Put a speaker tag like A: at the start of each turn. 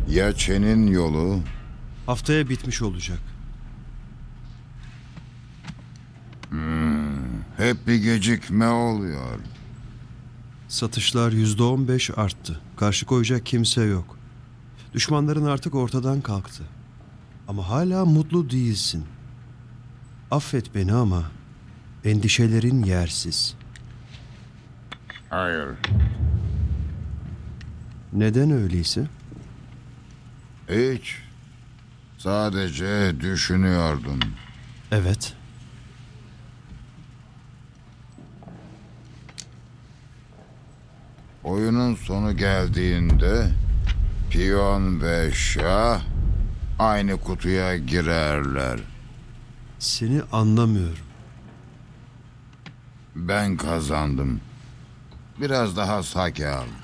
A: Ya Çen'in yolu?
B: Haftaya bitmiş olacak.
A: Hep bir gecikme oluyor.
B: Satışlar %15 arttı. Karşı koyacak kimse yok. Düşmanların artık ortadan kalktı. Ama hala mutlu değilsin. Affet beni ama endişelerin yersiz.
A: Hayır.
B: Neden öyleyse?
A: Hiç. Sadece düşünüyordum.
B: Evet.
A: Oyunun sonu geldiğinde piyon ve şah aynı kutuya girerler.
B: Seni anlamıyorum.
A: Ben kazandım. Biraz daha sake al.